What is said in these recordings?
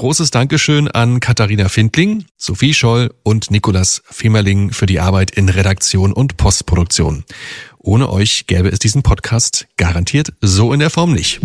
großes Dankeschön an Katharina Findling, Sophie Scholl und Nikolas Femerling für die Arbeit in Redaktion und Postproduktion. Ohne euch gäbe es diesen Podcast garantiert so in der Form nicht.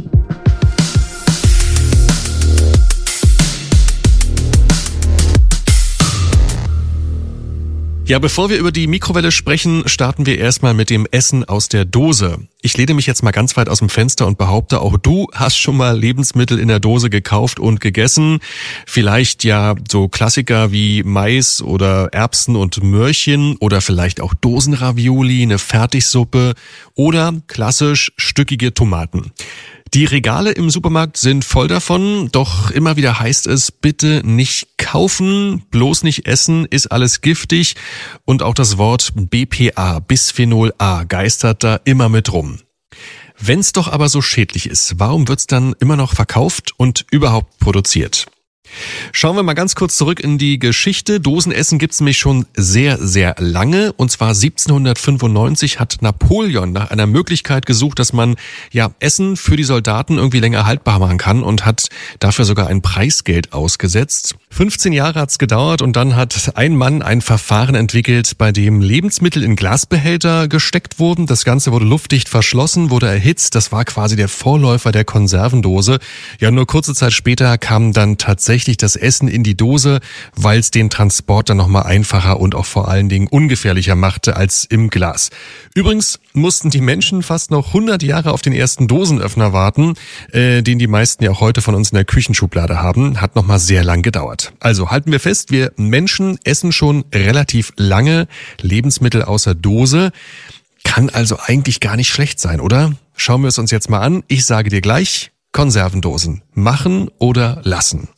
Ja, bevor wir über die Mikrowelle sprechen, starten wir erstmal mit dem Essen aus der Dose. Ich lehne mich jetzt mal ganz weit aus dem Fenster und behaupte, auch du hast schon mal Lebensmittel in der Dose gekauft und gegessen. Vielleicht ja so Klassiker wie Mais oder Erbsen und Möhrchen oder vielleicht auch Dosenravioli, eine Fertigsuppe oder klassisch stückige Tomaten. Die Regale im Supermarkt sind voll davon, doch immer wieder heißt es, bitte nicht kaufen, bloß nicht essen, ist alles giftig und auch das Wort BPA, Bisphenol A, geistert da immer mit rum. Wenn's doch aber so schädlich ist, warum wird's dann immer noch verkauft und überhaupt produziert? Schauen wir mal ganz kurz zurück in die Geschichte. Dosenessen gibt's nämlich schon sehr, sehr lange. Und zwar 1795 hat Napoleon nach einer Möglichkeit gesucht, dass man Essen für die Soldaten irgendwie länger haltbar machen kann und hat dafür sogar ein Preisgeld ausgesetzt. 15 Jahre hat's gedauert und dann hat ein Mann ein Verfahren entwickelt, bei dem Lebensmittel in Glasbehälter gesteckt wurden. Das Ganze wurde luftdicht verschlossen, wurde erhitzt. Das war quasi der Vorläufer der Konservendose. Ja, nur kurze Zeit später kam dann tatsächlich das Essen in die Dose, weil es den Transport dann nochmal einfacher und auch vor allen Dingen ungefährlicher machte als im Glas. Übrigens mussten die Menschen fast noch 100 Jahre auf den ersten Dosenöffner warten, den die meisten ja auch heute von uns in der Küchenschublade haben. Hat nochmal sehr lang gedauert. Also halten wir fest, wir Menschen essen schon relativ lange Lebensmittel aus der Dose. Kann also eigentlich gar nicht schlecht sein, oder? Schauen wir es uns jetzt mal an. Ich sage dir gleich, Konservendosen. Machen oder lassen?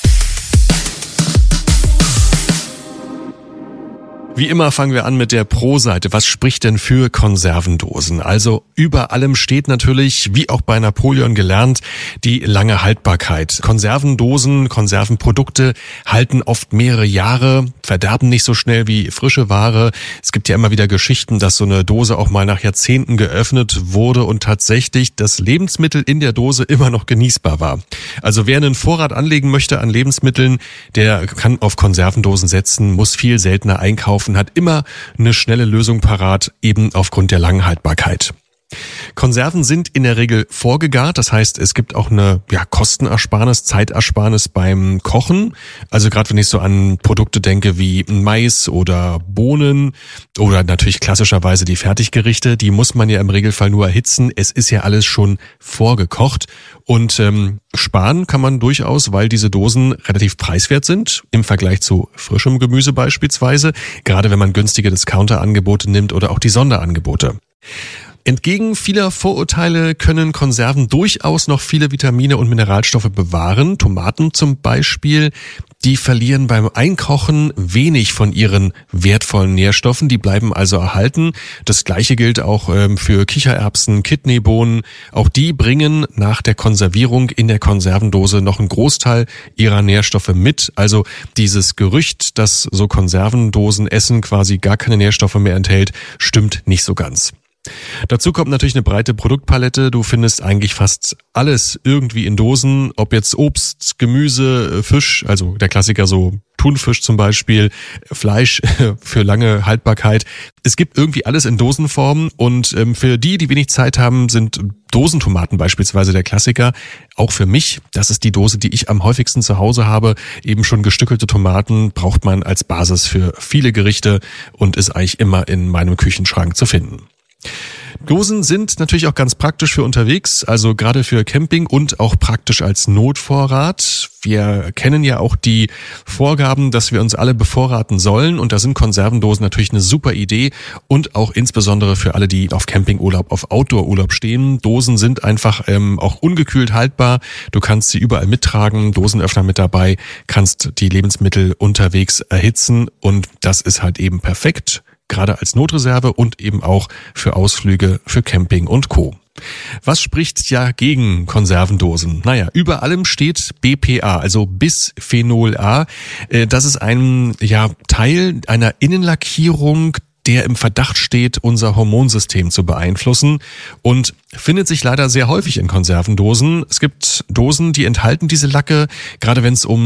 Wie immer fangen wir an mit der Pro-Seite. Was spricht denn für Konservendosen? Also über allem steht natürlich, wie auch bei Napoleon gelernt, die lange Haltbarkeit. Konservendosen, Konservenprodukte halten oft mehrere Jahre, verderben nicht so schnell wie frische Ware. Es gibt ja immer wieder Geschichten, dass so eine Dose auch mal nach Jahrzehnten geöffnet wurde und tatsächlich das Lebensmittel in der Dose immer noch genießbar war. Also wer einen Vorrat anlegen möchte an Lebensmitteln, der kann auf Konservendosen setzen, muss viel seltener einkaufen, hat immer eine schnelle Lösung parat, eben aufgrund der langen Haltbarkeit. Konserven sind in der Regel vorgegart, das heißt, es gibt auch eine Kostenersparnis, Zeitersparnis beim Kochen. Also gerade wenn ich so an Produkte denke wie Mais oder Bohnen oder natürlich klassischerweise die Fertiggerichte, die muss man ja im Regelfall nur erhitzen. Es ist ja alles schon vorgekocht und sparen kann man durchaus, weil diese Dosen relativ preiswert sind im Vergleich zu frischem Gemüse beispielsweise, gerade wenn man günstige Discounter-Angebote nimmt oder auch die Sonderangebote. Entgegen vieler Vorurteile können Konserven durchaus noch viele Vitamine und Mineralstoffe bewahren. Tomaten zum Beispiel, die verlieren beim Einkochen wenig von ihren wertvollen Nährstoffen, die bleiben also erhalten. Das Gleiche gilt auch für Kichererbsen, Kidneybohnen. Auch die bringen nach der Konservierung in der Konservendose noch einen Großteil ihrer Nährstoffe mit. Also dieses Gerücht, dass so Konservendosenessen quasi gar keine Nährstoffe mehr enthält, stimmt nicht so ganz. Dazu kommt natürlich eine breite Produktpalette. Du findest eigentlich fast alles irgendwie in Dosen, ob jetzt Obst, Gemüse, Fisch, also der Klassiker so Thunfisch zum Beispiel, Fleisch für lange Haltbarkeit. Es gibt irgendwie alles in Dosenform und für die wenig Zeit haben, sind Dosentomaten beispielsweise der Klassiker. Auch für mich, das ist die Dose, die ich am häufigsten zu Hause habe. Eben schon gestückelte Tomaten braucht man als Basis für viele Gerichte und ist eigentlich immer in meinem Küchenschrank zu finden. Dosen sind natürlich auch ganz praktisch für unterwegs, also gerade für Camping und auch praktisch als Notvorrat. Wir kennen ja auch die Vorgaben, dass wir uns alle bevorraten sollen und da sind Konservendosen natürlich eine super Idee und auch insbesondere für alle, die auf Campingurlaub, auf Outdoorurlaub stehen. Dosen sind einfach auch ungekühlt haltbar. Du kannst sie überall mittragen, Dosenöffner mit dabei, kannst die Lebensmittel unterwegs erhitzen und das ist halt eben perfekt. Gerade als Notreserve und eben auch für Ausflüge, für Camping und Co. Was spricht ja gegen Konservendosen? Naja, über allem steht BPA, also Bisphenol A. Das ist ein Teil einer Innenlackierung, der im Verdacht steht, unser Hormonsystem zu beeinflussen und findet sich leider sehr häufig in Konservendosen. Es gibt Dosen, die enthalten diese Lacke, gerade wenn es um